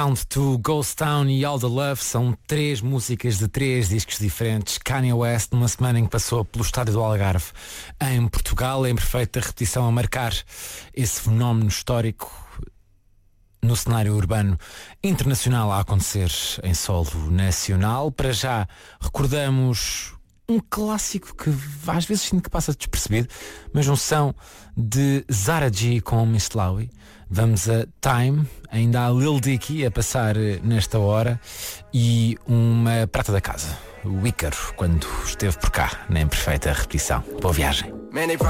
Round to Ghost Town e All the Love são 3 músicas de 3 discos diferentes. Kanye West, numa semana em que passou pelo estádio do Algarve em Portugal, em perfeita repetição, a marcar esse fenómeno histórico no cenário urbano internacional a acontecer em solo nacional. Para já recordamos um clássico que às vezes sinto que passa despercebido, mas um som de Zara G com Miss Lowy. Vamos a Time, ainda há Lil Dicky a passar nesta hora e uma prata da casa, o Ícaro, quando esteve por cá, na imperfeita repetição. Boa viagem.